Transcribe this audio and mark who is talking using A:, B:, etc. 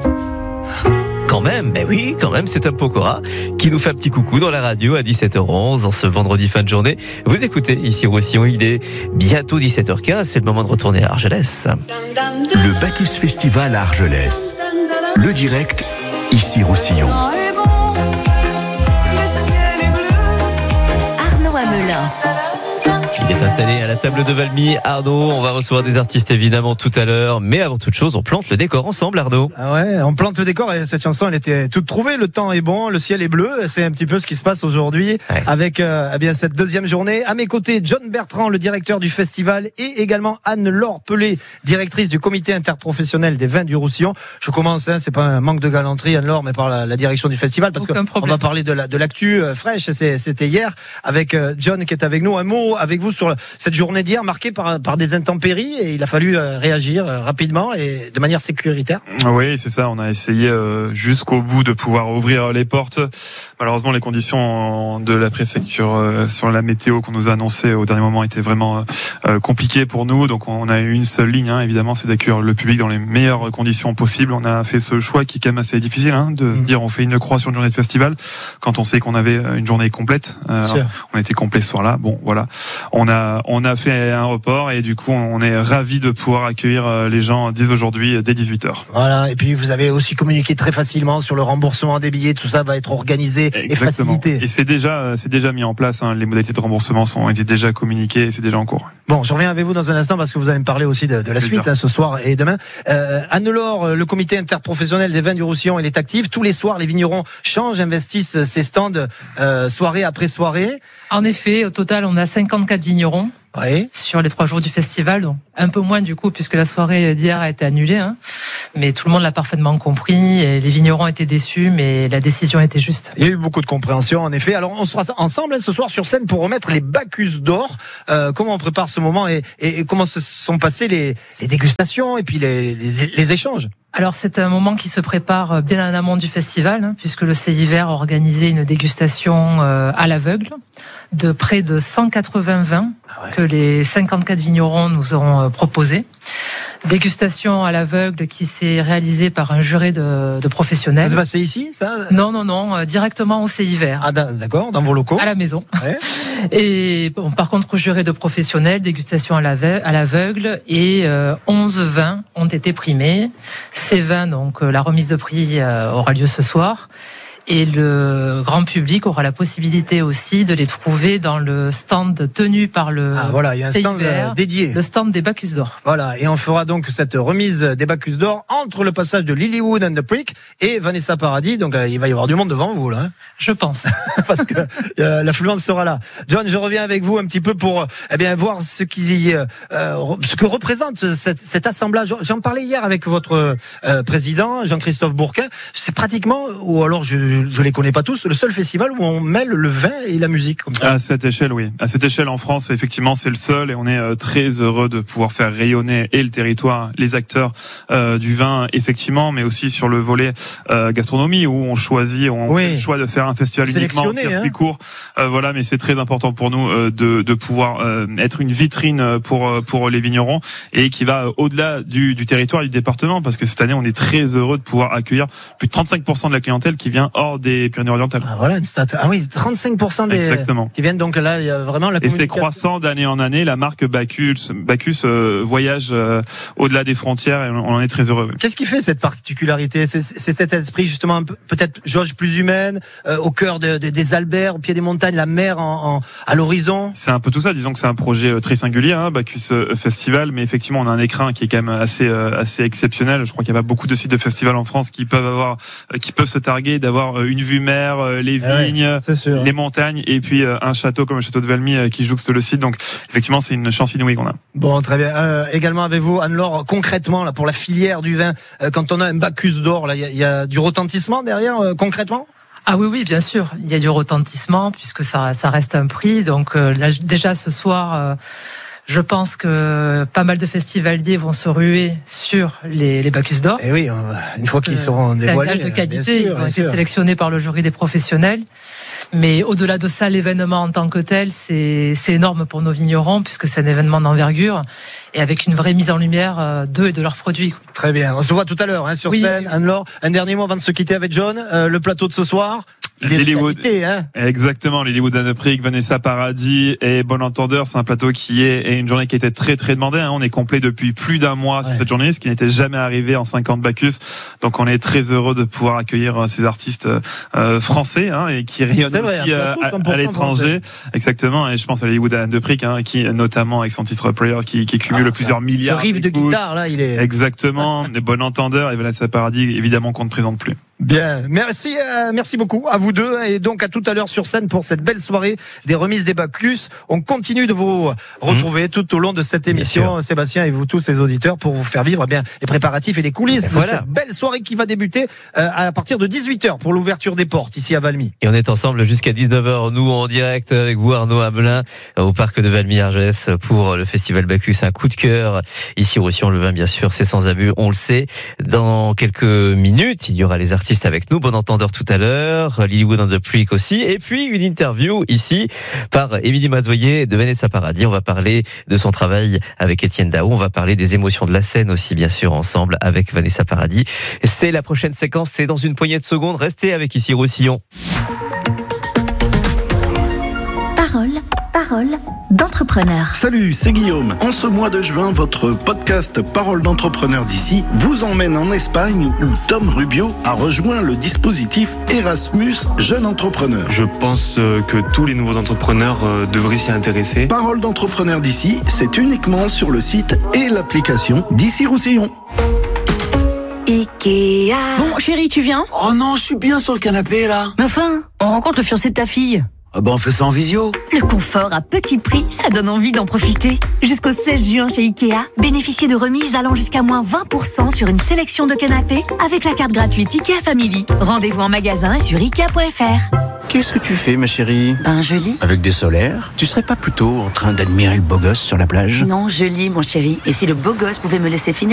A: Quand même, c'est Tom Pokora qui nous fait un petit coucou dans la radio à 17h11 en ce vendredi fin de journée. Vous écoutez ici Roussillon, il est bientôt 17h15, c'est le moment de retourner à Argelès.
B: Le Bacchus Festival à Argelès. Le direct, ici Roussillon.
C: Arnaud Amelin.
A: Il est installé à la table de Valmy. Arnaud, on va recevoir des artistes évidemment tout à l'heure, mais avant toute chose, on plante le décor ensemble, Arnaud.
D: Ah ouais, on plante le décor et cette chanson, elle était toute trouvée. Le temps est bon, le ciel est bleu. C'est un petit peu ce qui se passe aujourd'hui avec cette deuxième journée. À mes côtés, John Bertrand, le directeur du festival, et également Anne-Laure Pelé, directrice du comité interprofessionnel des vins du Roussillon. Je commence, c'est pas un manque de galanterie, Anne-Laure, mais par la direction du festival, parce qu'on va parler de l'actu fraîche. C'était hier avec John qui est avec nous. Un mot avec vous sur cette journée d'hier marquée par des intempéries, et il a fallu réagir rapidement et de manière sécuritaire.
E: Oui, c'est ça. On a essayé jusqu'au bout de pouvoir ouvrir les portes. Malheureusement, les conditions de la préfecture sur la météo qu'on nous a annoncé au dernier moment étaient vraiment compliquées pour nous. Donc, on a eu une seule ligne, évidemment, c'est d'accueillir le public dans les meilleures conditions possibles. On a fait ce choix qui est quand même assez difficile, de se dire on fait une croix sur une journée de festival quand on sait qu'on avait une journée complète. On était complet ce soir-là. Bon, voilà. On a fait un report et du coup on est ravis de pouvoir accueillir les gens dès aujourd'hui, dès 18h.
D: Voilà, et puis vous avez aussi communiqué très facilement sur le remboursement des billets, tout ça va être organisé.
E: Exactement.
D: Et facilité.
E: Et c'est déjà mis en place, les modalités de remboursement ont été déjà communiquées et c'est déjà en cours.
D: Bon, je reviens avec vous dans un instant parce que vous allez me parler aussi de la suite ce soir et demain. Anne-Laure, le comité interprofessionnel des vins du Roussillon, il est actif. Tous les soirs, les vignerons changent, investissent ces stands soirée après soirée.
F: En effet, au total, on a 54 vignerons sur les 3 jours du festival, donc un peu moins du coup puisque la soirée d'hier a été annulée, mais tout le monde l'a parfaitement compris et les vignerons étaient déçus, mais la décision était juste.
D: Il y a eu beaucoup de compréhension en effet. Alors on sera ensemble ce soir sur scène pour remettre les Bacchus d'or. Comment on prépare ce moment et comment se sont passées les dégustations et puis les échanges?
F: Alors c'est un moment qui se prépare bien en amont du festival, puisque le CIVR a organisé une dégustation à l'aveugle de près de 180 vins que les 54 vignerons nous ont proposé. Dégustation à l'aveugle qui s'est réalisée par un jury de professionnels.
D: Ça s'est passé ici, ça?
F: Non, directement au CIVR.
D: Ah d'accord, dans vos locaux?
F: À la maison. Ouais. Et bon, par contre, jury de professionnels, dégustation à l'aveugle, et 11 vins ont été primés. Ces vins, donc la remise de prix aura lieu ce soir. Et le grand public aura la possibilité aussi de les trouver dans le stand tenu par le
D: il y a un stand dédié.
F: Le stand des Bacchus d'or.
D: Voilà, et on fera donc cette remise des Bacchus d'or entre le passage de Lilywood and the Prick et Vanessa Paradis. Donc il va y avoir du monde devant vous là.
F: Je pense.
D: Parce que l'affluence sera là. John, je reviens avec vous un petit peu pour voir ce que représente cet assemblage. J'en parlais hier avec votre président Jean-Christophe Bourquin. C'est pratiquement, ou alors je les connais pas tous, le seul festival où on mêle le vin et la musique comme ça.
E: À cette échelle, oui. À cette échelle en France, effectivement, c'est le seul et on est très heureux de pouvoir faire rayonner et le territoire, les acteurs du vin, effectivement, mais aussi sur le volet gastronomie où on choisit, on fait le choix de faire un festival uniquement en circuit court. Mais c'est très important pour nous de pouvoir être une vitrine pour les vignerons et qui va au-delà du territoire et du département, parce que cette année, on est très heureux de pouvoir accueillir plus de 35% de la clientèle qui vient hors des Pyrénées-Orientales.
D: Voilà une stat. 35%
E: Exactement.
D: qui viennent, donc là il y a vraiment la communication.
E: Et c'est croissant d'année en année. La marque Bacchus voyage au-delà des frontières et on en est très heureux.
D: Qu'est-ce qui fait cette particularité? C'est cet esprit justement peut-être jauge plus humaine, au cœur des Alberts, au pied des montagnes, la mer à l'horizon.
E: C'est un peu tout ça. Disons que c'est un projet très singulier, Bacchus Festival, mais effectivement on a un écrin qui est quand même assez exceptionnel. Je crois qu'il y a pas beaucoup de sites de festivals en France qui peuvent se targuer d'avoir une vue mer, les vignes, les montagnes et puis un château comme le château de Valmy qui jouxte le site. Donc effectivement c'est une chance inouïe qu'on a.
D: Bon, très bien. Également avec vous Anne-Laure, concrètement là pour la filière du vin, quand on a un Bacchus d'or, là il y a du retentissement derrière concrètement?
F: Ah oui, bien sûr. Il y a du retentissement puisque ça reste un prix. Donc là, déjà ce soir, Je pense que pas mal de festivaliers vont se ruer sur les Bacchus d'or.
D: Et oui, une fois qu'ils seront dévoilés.
F: C'est un gage de qualité, ils ont été sélectionnés par le jury des professionnels. Mais au-delà de ça, l'événement en tant que tel, c'est énorme pour nos vignerons, puisque c'est un événement d'envergure et avec une vraie mise en lumière d'eux et de leurs produits.
D: Très bien, on se voit tout à l'heure sur scène. Anne-Laure, un dernier mot avant de se quitter avec John. Le plateau de ce soir.
E: Lilywood, exactement, Lilywood Anne Prick, Vanessa Paradis et Bon Entendeur, c'est un plateau qui est une journée qui a été très très demandée. On est complet depuis plus d'un mois sur cette journée, ce qui n'était jamais arrivé en 50 Bacchus. Donc on est très heureux de pouvoir accueillir ces artistes français et qui rayonnent aussi à l'étranger. Exactement, et je pense à Lilywood Anne Prick qui notamment avec son titre Prayer qui cumule plusieurs milliards.
D: Ce riff de guitare là, il est
E: exactement. Bon Entendeur et Vanessa Paradis, évidemment qu'on ne présente plus.
D: Bien, merci beaucoup à vous deux et donc à tout à l'heure sur scène pour cette belle soirée des remises des Bacchus. On continue de vous retrouver tout au long de cette émission, Sébastien et vous tous les auditeurs, pour vous faire vivre les préparatifs et les coulisses de cette belle soirée qui va débuter à partir de 18h pour l'ouverture des portes ici à Valmy.
A: Et on est ensemble jusqu'à 19h, nous en direct avec vous Arnaud Hamelin au parc de Valmy-Argelès pour le festival Bacchus. Un coup de cœur ici au Roussillon, le vin bien sûr, c'est sans abus, on le sait. Dans quelques minutes, il y aura les artistes avec nous, Bon Entendeur tout à l'heure, Lilywood and the Prick aussi, et puis une interview ici par Émilie Mazoyer de Vanessa Paradis. On va parler de son travail avec Étienne Daou, on va parler des émotions de la scène aussi bien sûr ensemble avec Vanessa Paradis. C'est la prochaine séquence, c'est dans une poignée de secondes, restez avec ici Roussillon.
C: Parole d'entrepreneur.
G: Salut, c'est Guillaume. En ce mois de juin, votre podcast Parole d'entrepreneur d'ici vous emmène en Espagne où Tom Rubio a rejoint le dispositif Erasmus Jeune Entrepreneur.
H: Je pense que tous les nouveaux entrepreneurs devraient s'y intéresser.
G: Parole d'entrepreneur d'ici, c'est uniquement sur le site et l'application d'ici Roussillon.
C: Ikea. Bon, chérie, tu viens ?
I: Oh non, je suis bien sur le canapé là.
C: Mais enfin, on rencontre le fiancé de ta fille.
I: On fait ça en visio.
C: Le confort à petit prix, ça donne envie d'en profiter. Jusqu'au 16 juin chez Ikea, bénéficiez de remises allant jusqu'à moins 20% sur une sélection de canapés avec la carte gratuite Ikea Family. Rendez-vous en magasin et sur Ikea.fr.
J: Qu'est-ce que tu fais, ma chérie ?
C: Je lis.
J: Avec des solaires ? Tu serais pas plutôt en train d'admirer le beau gosse sur la plage ?
C: Non, je lis, mon chéri. Et si le beau gosse pouvait me laisser finir